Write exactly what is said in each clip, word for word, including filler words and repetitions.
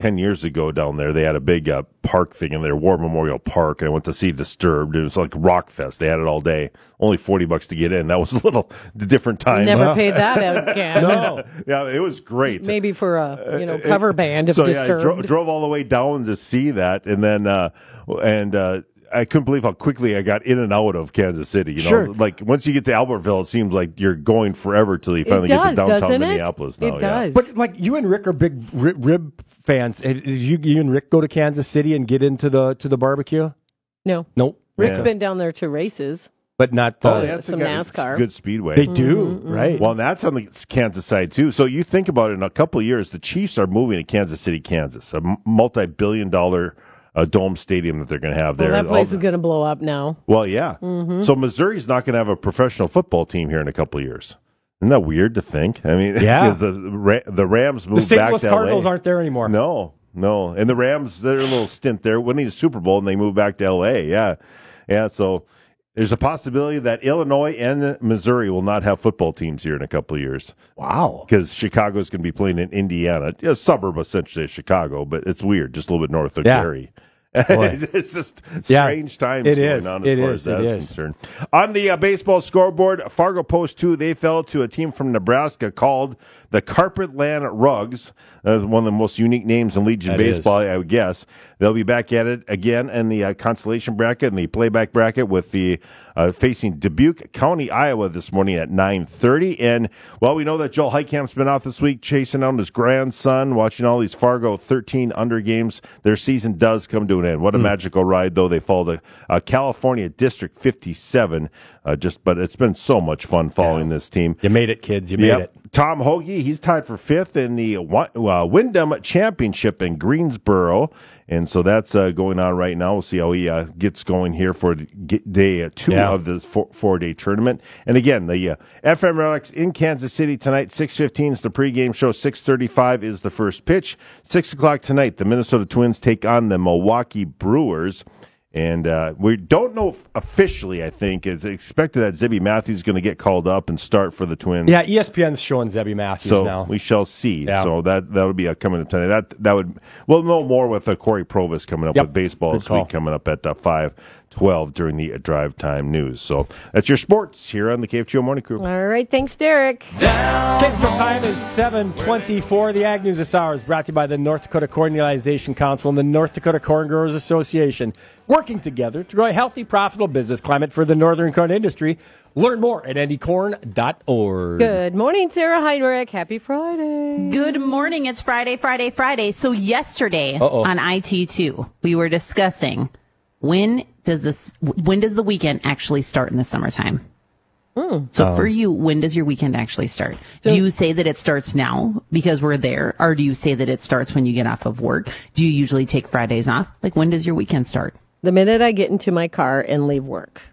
ten years ago down there, they had a big uh, park thing in there, War Memorial Park, and I went to see Disturbed. It was like Rock Fest. They had it all day. Only forty bucks to get in. That was a little different time. Never uh, paid that out, Ken. No. Yeah, it was great. Maybe for a you know cover band of so, Disturbed. Yeah, I dro- drove all the way down to see that, and then uh, and uh, I couldn't believe how quickly I got in and out of Kansas City. You know, sure. Like once you get to Albertville, it seems like you're going forever till you finally does, get to downtown doesn't Minneapolis. It, Now, it yeah. does. But like you and Rick are big rib, rib fans. Did you, you and Rick go to Kansas City and get into the to the barbecue? No. Nope. Rick's Yeah. been down there to races. But not the, Oh, that's some a good, NASCAR. good speedway. They do, Mm-hmm, right? Well, and that's on the Kansas side, too. So you think about it, in a couple of years, the Chiefs are moving to Kansas City, Kansas, a m- multi-billion dollar uh, dome stadium that they're going to have there. Well, that place All- is going to blow up now. Well, yeah. Mm-hmm. So Missouri's not going to have a professional football team here in a couple of years. Isn't that weird to think? I mean, Yeah. because the, Ra- the Rams the moved Saint back Louis to Cardinals L A. aren't there anymore. No, no. And the Rams, they're a little stint there, winning the Super Bowl, and they moved back to L A. Yeah. Yeah, so there's a possibility that Illinois and Missouri will not have football teams here in a couple of years. Wow. Because Chicago's going to be playing in Indiana, a suburb essentially of Chicago, but it's weird, just a little bit north of Yeah. Gary. Boy. It's just Yeah, strange times it going is. on as It far is. as that's It is. concerned. On the uh, baseball scoreboard, Fargo Post two, they fell to a team from Nebraska called the Carpetland Rugs. That's one of the most unique names in Legion That baseball, I would guess. They'll be back at it again in the uh, consolation bracket and the playback bracket with the uh, facing Dubuque County, Iowa this morning at nine thirty. And, well, we know that Joel Heitkamp's been off this week chasing down his grandson, watching all these Fargo thirteen under games. Their season does come to an end. What a Mm. magical ride, though. They fall to uh, California District fifty-seven. Uh, just, but it's been so much fun following Yeah. this team. You made it, kids. You made Yep. it. Tom Hoagie, he's tied for fifth in the uh, Wyndham Championship in Greensboro. And so that's uh, going on right now. We'll see how he uh, gets going here for day uh, two Yeah. of this four, four-day tournament. And again, the uh, F M Relics in Kansas City tonight, six fifteen is the pregame show. six thirty-five is the first pitch. six o'clock tonight, the Minnesota Twins take on the Milwaukee Brewers. And uh, we don't know if officially, I think. It's expected that Zebby Matthews is going to get called up and start for the Twins. Yeah, E S P N's showing Zebby Matthews So now. we shall see. Yeah. So that that would be uh, coming up tonight. That that would we'll know more with uh, Corey Provis coming up Yep. with baseball Good this call. week coming up at uh, five twelve during the uh, drive time news. So that's your sports here on the K F G O Morning Crew. All right, thanks, Derek. Okay, the time is seven twenty-four. The Ag News this hour is brought to you by the North Dakota Corn Utilization Council and the North Dakota Corn Growers Association, working together to grow a healthy, profitable business climate for the northern corn industry. Learn more at andy corn dot org. Good morning, Sarah Heinrich. Happy Friday. Good morning. It's Friday, Friday, Friday. So yesterday Uh-oh. on I T two, we were discussing when does this when does the weekend actually start in the summertime? Mm. So Um, for you, when does your weekend actually start? So- do you say that it starts now because we're there, or do you say that it starts when you get off of work? Do you usually take Fridays off? Like, when does your weekend start? The minute I get into my car and leave work.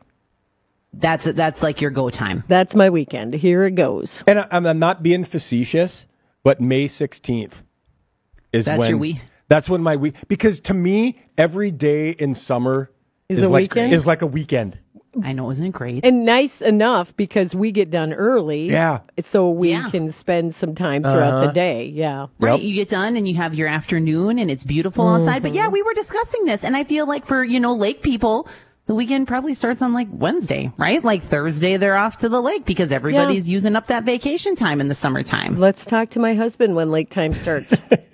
That's that's like your go time. That's my weekend. Here it goes. And I, I'm not being facetious, but May sixteenth is That's when your week? That's when my week. Because to me, every day in summer Is is, a like weekend? is like a weekend. I know, isn't it great? And nice enough because we get done early. Yeah. So we Yeah. can spend some time throughout Uh-huh. the day. Yeah. Right, Yep. you get done and you have your afternoon and it's beautiful outside. But yeah, we were discussing this, and I feel like for, you know, lake people, the weekend probably starts on like Wednesday, right? Like Thursday they're off to the lake because everybody's using up that vacation time in the summertime. Let's talk to my husband when lake time starts.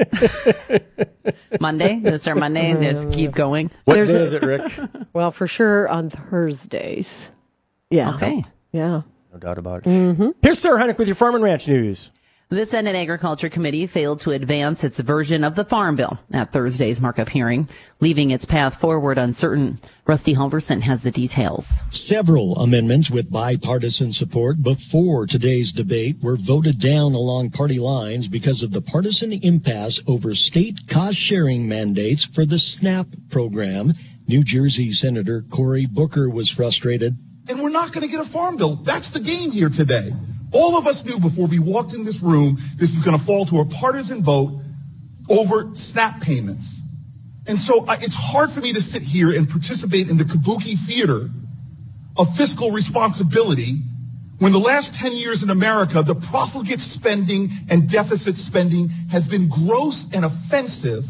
Monday, they start Monday and just keep going. What There's day a- is it, Rick? Well, for sure on Thursdays. Yeah. Okay. Yeah. No doubt about it. Mm-hmm. Here's Sarah Hennick with your Farm and Ranch News. The Senate Agriculture Committee failed to advance its version of the Farm Bill at Thursday's markup hearing, leaving its path forward uncertain. Rusty Halverson has the details. Several amendments with bipartisan support before today's debate were voted down along party lines because of the partisan impasse over state cost-sharing mandates for the SNAP program. New Jersey Senator Cory Booker was frustrated. And we're not going to get a farm bill. That's the game here today. All of us knew before we walked in this room, this is going to fall to a partisan vote over SNAP payments. And so uh, it's hard for me to sit here and participate in the kabuki theater of fiscal responsibility when the last ten years in America, the profligate spending and deficit spending has been gross and offensive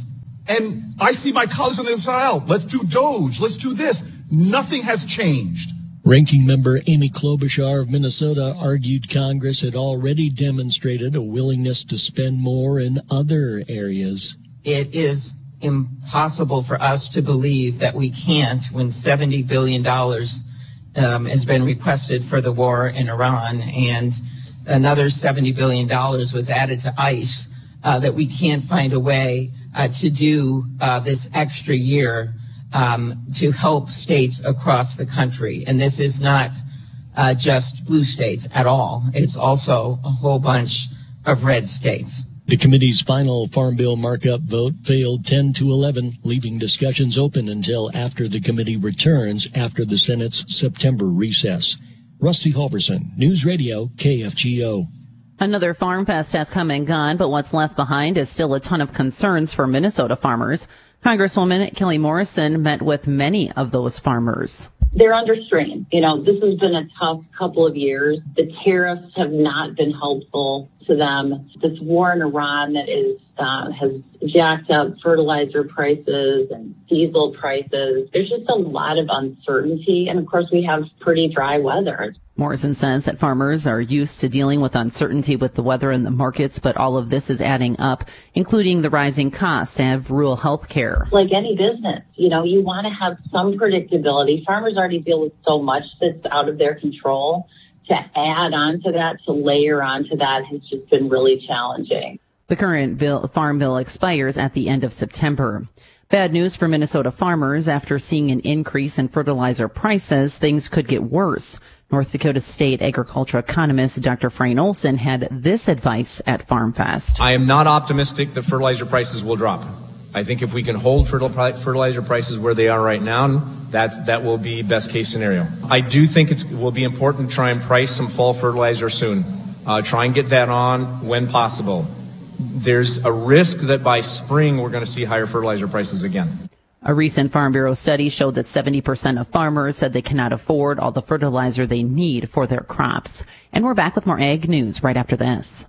And I see my colleagues on the other side out. Let's do Doge. Let's do this. Nothing has changed. Ranking member Amy Klobuchar of Minnesota argued Congress had already demonstrated a willingness to spend more in other areas. It is impossible for us to believe that we can't when seventy billion dollars um, has been requested for the war in Iran and another seventy billion dollars was added to ICE, uh, that we can't find a way uh, to do uh, this extra year um, to help states across the country. And this is not uh, just blue states at all. It's also a whole bunch of red states. The committee's final Farm Bill markup vote failed ten to eleven, leaving discussions open until after the committee returns after the Senate's September recess. Rusty Halverson, News Radio, K F G O. Another Farm Fest has come and gone, but what's left behind is still a ton of concerns for Minnesota farmers. Congresswoman Kelly Morrison met with many of those farmers. They're under strain. You know, this has been a tough couple of years. The tariffs have not been helpful to them. This war in Iran that is uh, has jacked up fertilizer prices and diesel prices. There's just a lot of uncertainty. And of course, we have pretty dry weather. Morrison says that farmers are used to dealing with uncertainty with the weather and the markets, but all of this is adding up, including the rising costs of rural health care. Like any business, you know, you want to have some predictability. Farmers already deal with so much that's out of their control. To add on to that, to layer on to that has just been really challenging. The current bill, farm bill expires at the end of September. Bad news for Minnesota farmers. After seeing an increase in fertilizer prices, things could get worse. North Dakota State agriculture economist Doctor Frayne Olson had this advice at Farm Fest. I am not optimistic that fertilizer prices will drop. I think if we can hold fertilizer prices where they are right now, that that will be best case scenario. I do think it will be important to try and price some fall fertilizer soon. Uh, try and get that on when possible. There's a risk that by spring we're going to see higher fertilizer prices again. A recent Farm Bureau study showed that seventy percent of farmers said they cannot afford all the fertilizer they need for their crops. And we're back with more ag news right after this.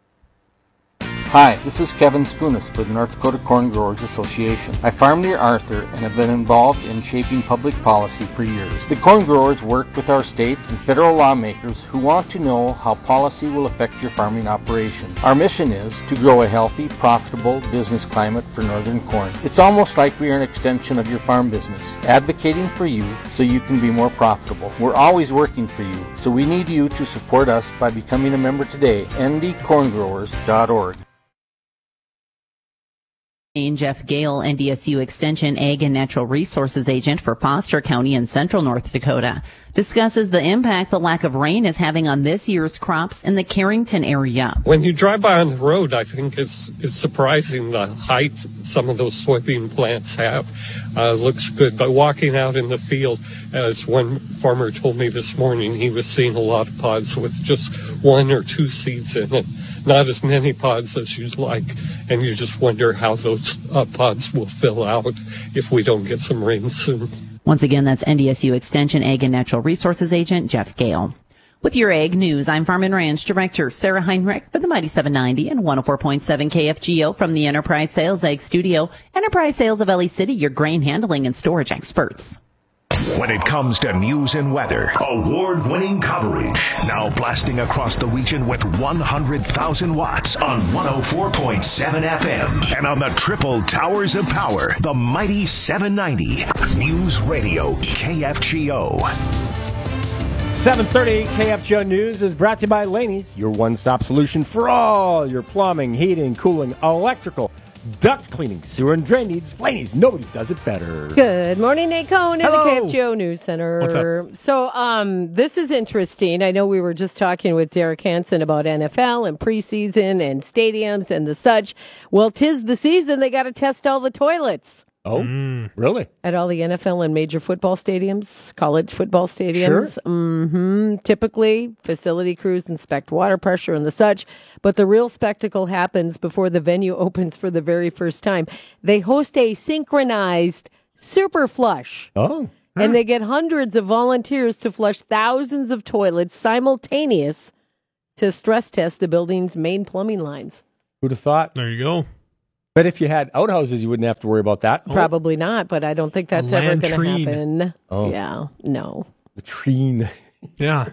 Hi, this is Kevin Skunis for the North Dakota Corn Growers Association. I farm near Arthur and have been involved in shaping public policy for years. The corn growers work with our state and federal lawmakers who want to know how policy will affect your farming operation. Our mission is to grow a healthy, profitable business climate for northern corn. It's almost like we are an extension of your farm business, advocating for you so you can be more profitable. We're always working for you, so we need you to support us by becoming a member today. N D corn growers dot org. Jeff Gale, N D S U Extension Ag and Natural Resources Agent for Foster County in central North Dakota, discusses the impact the lack of rain is having on this year's crops in the Carrington area. When you drive by on the road, I think it's it's surprising the height some of those soybean plants have. Uh, looks good. But walking out in the field, as one farmer told me this morning, he was seeing a lot of pods with just one or two seeds in it. Not as many pods as you'd like, and you just wonder how those uh, pods will fill out if we don't get some rain soon. Once again, that's N D S U Extension Ag and Natural Resources Agent Jeff Gale. With your Ag News, I'm Farm and Ranch Director Sarah Heinrich for the Mighty seven ninety and one oh four point seven K F G O from the Enterprise Sales Ag Studio. Enterprise Sales of Ellie City, your grain handling and storage experts. When it comes to news and weather, award-winning coverage. Now blasting across the region with one hundred thousand watts on one oh four point seven F M. And on the triple towers of power, the Mighty seven ninety. News Radio K F G O. seven thirty K F G O News is brought to you by Laney's, your one-stop solution for all your plumbing, heating, cooling, electrical, duct cleaning, sewer and drain needs. Laney's, nobody does it better. Good morning, Nate Cohn in the Hello. K F G O News Center. What's up? So um, this is interesting. I know we were just talking with Derek Hansen about N F L and preseason and stadiums and the such. Well, 'tis the season. They got to test all the toilets. Oh, mm. really? At all the N F L and major football stadiums, college football stadiums. Sure. Mm-hmm. Typically, facility crews inspect water pressure and the such, but the real spectacle happens before the venue opens for the very first time. They host a synchronized super flush. Oh. And they get hundreds of volunteers to flush thousands of toilets simultaneous to stress test the building's main plumbing lines. Who'd have thought? There you go. But if you had outhouses, you wouldn't have to worry about that. Probably not, but I don't think that's A ever going to latrine. happen. Oh. Yeah, no. Latrine. Yeah.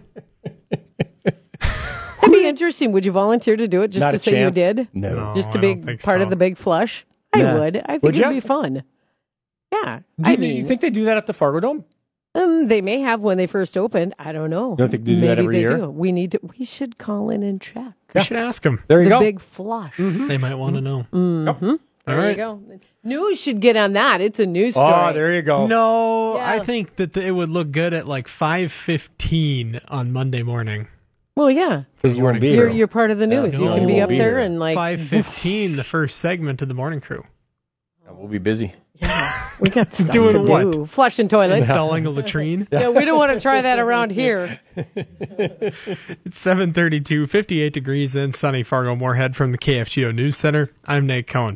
That'd be interesting. Would you volunteer to do it just Not to a say chance. you did? No. Just to I be don't think part so. of the big flush? I Nah. would. I think Would it'd ya? be fun. Yeah. Do I you, mean, you think they do that at the Fargo Dome? um, they may have when they first opened. I don't know. You don't think they do Maybe that every they year? do. We need to. We should call in and check. We should ask them. There you the go. big flush. They might want to know. Mm-hmm. All There right. you go. News should get on that. It's a news story. Oh, there you go. No, Yeah. I think that it would look good at like five fifteen on Monday morning. Well, yeah. Because you won't be You're here. you're part of the news. Yeah. you No, can you be won't up be there here. and like five fifteen, the first segment of the morning crew. We'll be busy. we got stuff Doing to what? do. Flushing toilets. Installing a latrine. Yeah, we don't want to try that around here. It's seven thirty-two, fifty-eight degrees in sunny Fargo Moorhead from the K F G O News Center. I'm Nate Cohn.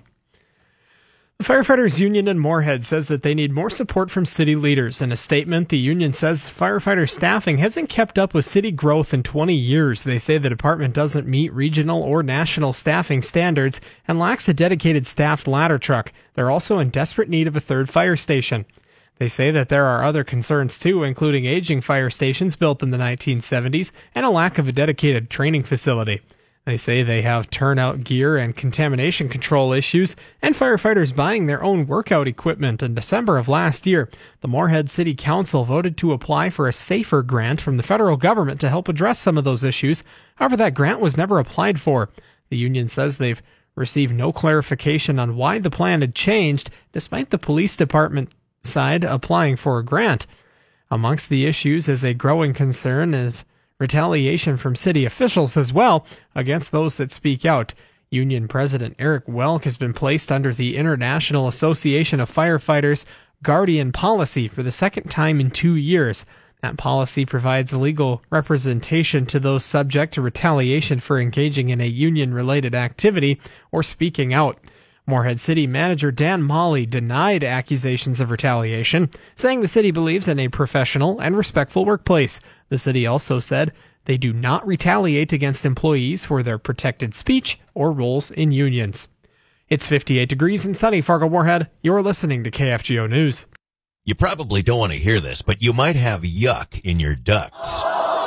The Firefighters Union in Moorhead says that they need more support from city leaders. In a statement, the union says firefighter staffing hasn't kept up with city growth in twenty years. They say the department doesn't meet regional or national staffing standards and lacks a dedicated staffed ladder truck. They're also in desperate need of a third fire station. They say that there are other concerns too, including aging fire stations built in the nineteen seventies and a lack of a dedicated training facility. They say they have turnout gear and contamination control issues, and firefighters buying their own workout equipment. In December of last year, the Moorhead City Council voted to apply for a SAFER grant from the federal government to help address some of those issues. However, that grant was never applied for. The union says they've received no clarification on why the plan had changed, despite the police department side applying for a grant. Amongst the issues is a growing concern of retaliation from city officials as well against those that speak out. Union President Eric Welk has been placed under the International Association of Firefighters Guardian Policy for the second time in two years. That policy provides legal representation to those subject to retaliation for engaging in a union-related activity or speaking out. Moorhead City Manager Dan Molly denied accusations of retaliation, saying the city believes in a professional and respectful workplace. The city also said they do not retaliate against employees for their protected speech or roles in unions. It's fifty-eight degrees in sunny Fargo Moorhead. You're listening to K F G O News. You probably don't want to hear this, but you might have yuck in your ducts.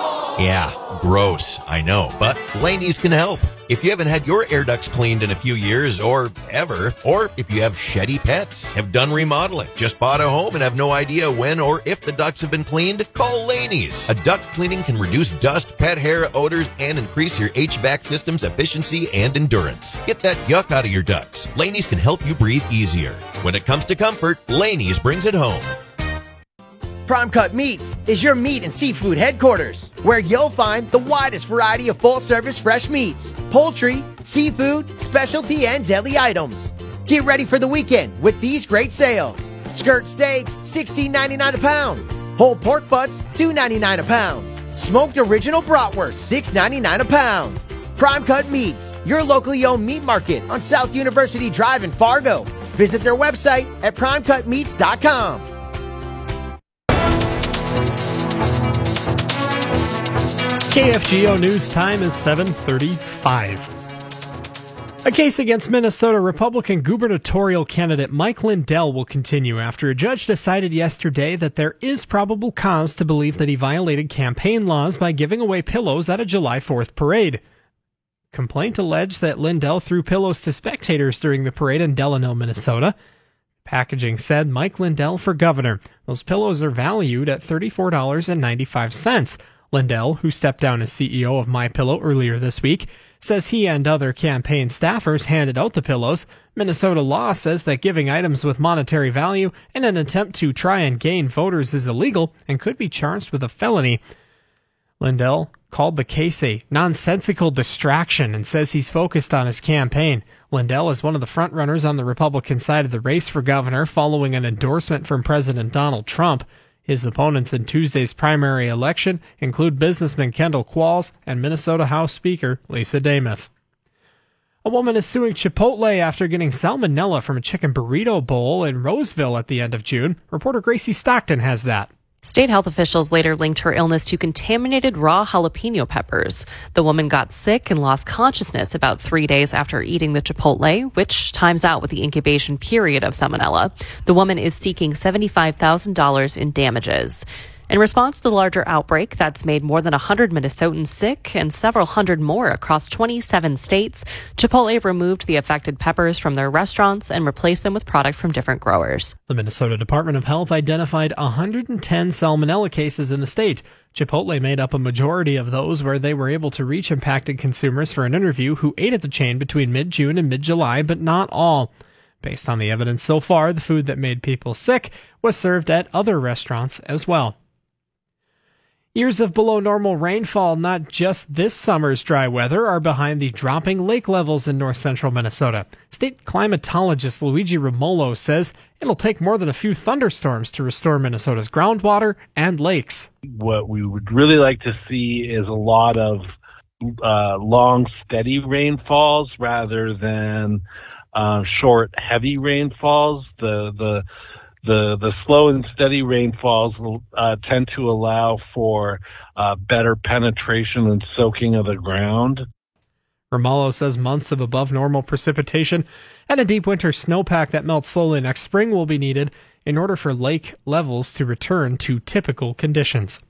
Yeah, gross, I know, but Laney's can help. If you haven't had your air ducts cleaned in a few years or ever, or if you have sheddy pets, have done remodeling, just bought a home and have no idea when or if the ducts have been cleaned, call Laney's. A duct cleaning can reduce dust, pet hair, odors, and increase your H V A C system's efficiency and endurance. Get that yuck out of your ducts. Laney's can help you breathe easier. When it comes to comfort, Laney's brings it home. Prime Cut Meats is your meat and seafood headquarters, where you'll find the widest variety of full-service fresh meats, poultry, seafood, specialty, and deli items. Get ready for the weekend with these great sales. Skirt steak, sixteen ninety-nine a pound. Whole pork butts, two ninety-nine a pound. Smoked original bratwurst, six ninety-nine a pound. Prime Cut Meats, your locally owned meat market on South University Drive in Fargo. Visit their website at prime cut meats dot com. K F G O News time is seven thirty-five. A case against Minnesota Republican gubernatorial candidate Mike Lindell will continue after a judge decided yesterday that there is probable cause to believe that he violated campaign laws by giving away pillows at a July fourth parade. Complaint alleged that Lindell threw pillows to spectators during the parade in Delano, Minnesota. Packaging said Mike Lindell for governor. Those pillows are valued at thirty-four dollars and ninety-five cents. Lindell, who stepped down as C E O of MyPillow earlier this week, says he and other campaign staffers handed out the pillows. Minnesota law says that giving items with monetary value in an attempt to try and gain voters is illegal and could be charged with a felony. Lindell called the case a nonsensical distraction and says he's focused on his campaign. Lindell is one of the frontrunners on the Republican side of the race for governor following an endorsement from President Donald Trump. His opponents in Tuesday's primary election include businessman Kendall Qualls and Minnesota House Speaker Lisa Damuth. A woman is suing Chipotle after getting salmonella from a chicken burrito bowl in Roseville at the end of June. Reporter Gracie Stockton has that. State health officials later linked her illness to contaminated raw jalapeno peppers. The woman got sick and lost consciousness about three days after eating the Chipotle, which times out with the incubation period of salmonella. The woman is seeking seventy-five thousand dollars in damages. In response to the larger outbreak that's made more than one hundred Minnesotans sick and several hundred more across twenty-seven states, Chipotle removed the affected peppers from their restaurants and replaced them with product from different growers. The Minnesota Department of Health identified one hundred ten salmonella cases in the state. Chipotle made up a majority of those, where they were able to reach impacted consumers for an interview who ate at the chain between mid-June and mid-July, but not all. Based on the evidence so far, the food that made people sick was served at other restaurants as well. Years of below normal rainfall, not just this summer's dry weather, are behind the dropping lake levels in north central Minnesota. State climatologist Luigi Romolo says it'll take more than a few thunderstorms to restore Minnesota's groundwater and lakes. What we would really like to see is a lot of uh, long, steady rainfalls rather than uh, short, heavy rainfalls. The the The the slow and steady rainfalls uh, tend to allow for uh, better penetration and soaking of the ground. Romolo says months of above normal precipitation and a deep winter snowpack that melts slowly next spring will be needed in order for lake levels to return to typical conditions.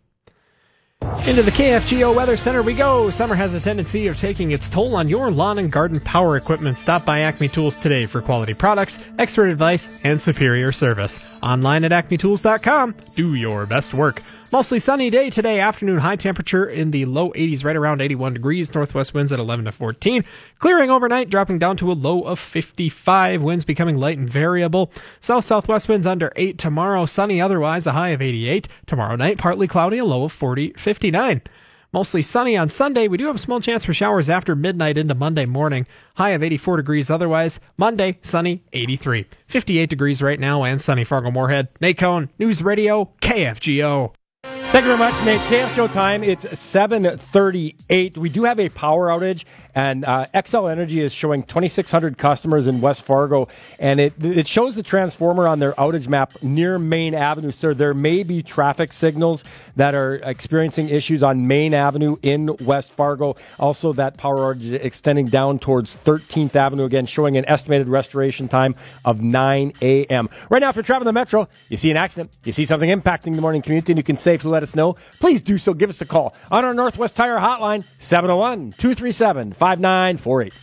Into the K F G O Weather Center we go. Summer has a tendency of taking its toll on your lawn and garden power equipment. Stop by Acme Tools today for quality products, expert advice, and superior service. Online at acme tools dot com. Do your best work. Mostly sunny day today. Afternoon high temperature in the low eighties, right around eighty-one degrees. Northwest winds at eleven to fourteen. Clearing overnight, dropping down to a low of fifty-five. Winds becoming light and variable. South-southwest winds under eight tomorrow. Sunny otherwise, a high of eighty-eight. Tomorrow night, partly cloudy, a low of forty, fifty-nine. Mostly sunny on Sunday. We do have a small chance for showers after midnight into Monday morning. High of eighty-four degrees otherwise. Monday, sunny, eighty-three. fifty-eight degrees right now and sunny Fargo-Moorhead. Nate Cohn, News Radio, K F G O. Thank you very much, Nate. K F G O time, it's seven thirty-eight. We do have a power outage, and uh, Xcel Energy is showing twenty-six hundred customers in West Fargo, and it it shows the transformer on their outage map near Main Avenue. So there may be traffic signals that are experiencing issues on Main Avenue in West Fargo. Also, that power outage extending down towards thirteenth Avenue, again, showing an estimated restoration time of nine a.m. Right now, if you're traveling the Metro, you see an accident, you see something impacting the morning commute, and you can safely let us know, please do so. Give us a call on our Northwest Tire hotline, seven oh one, two three seven, five nine four eight.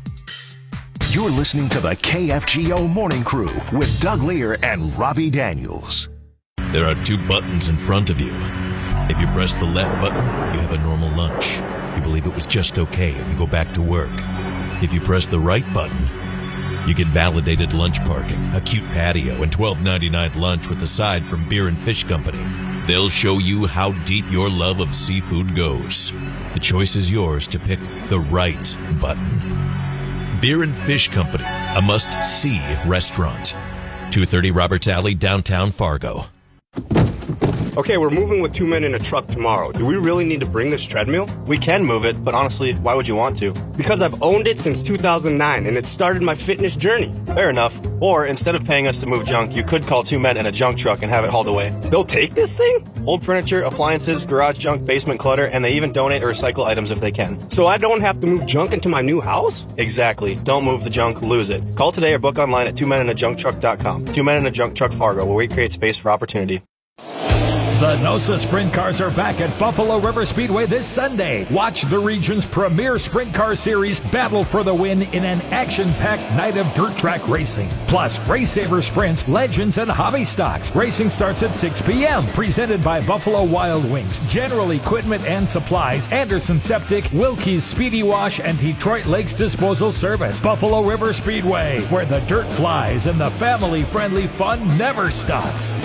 You're listening to the K F G O Morning Crew with Doug Lear and Robbie Daniels. There are two buttons in front of you. If you press the left button, you have a normal lunch. You believe it was just okay if you go back to work. If you press the right button, you get validated lunch parking, a cute patio, and twelve ninety-nine lunch with a side from Beer and Fish Company. They'll show you how deep your love of seafood goes. The choice is yours to pick the right button. Beer and Fish Company, a must-see restaurant. two thirty Roberts Alley, downtown Fargo. Okay, we're moving with two men in a truck tomorrow. Do we really need to bring this treadmill? We can move it, but honestly, why would you want to? Because I've owned it since two thousand nine, and it started my fitness journey. Fair enough. Or, instead of paying us to move junk, you could call two men in a junk truck and have it hauled away. They'll take this thing? Old furniture, appliances, garage junk, basement clutter, and they even donate or recycle items if they can. So I don't have to move junk into my new house? Exactly. Don't move the junk, lose it. Call today or book online at two men in a junk truck dot com. Two Men in a Junk Truck Fargo, where we create space for opportunity. The NOSA Sprint Cars are back at Buffalo River Speedway this Sunday. Watch the region's premier sprint car series battle for the win in an action-packed night of dirt track racing. Plus, Race Saver Sprints, Legends, and Hobby Stocks. Racing starts at six p.m. Presented by Buffalo Wild Wings, General Equipment and Supplies, Anderson Septic, Wilkie's Speedy Wash, and Detroit Lakes Disposal Service. Buffalo River Speedway, where the dirt flies and the family-friendly fun never stops.